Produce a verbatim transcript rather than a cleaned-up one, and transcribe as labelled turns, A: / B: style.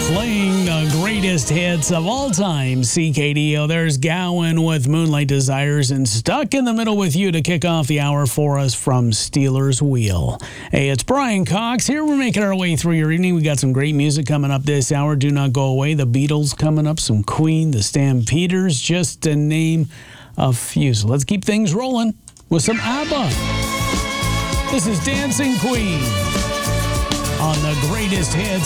A: Playing the greatest hits of all time, C K D O. There's Gowan with Moonlight Desires, and stuck in the middle with you to kick off the hour for us from Steelers Wheel. Hey, it's Brian Cox here. We're making our way through your evening. We got some great music coming up this hour. Do not go away. The Beatles coming up, some Queen, the Stampeders, just to name a few. So let's keep things rolling with some ABBA. This is Dancing Queen on the greatest hits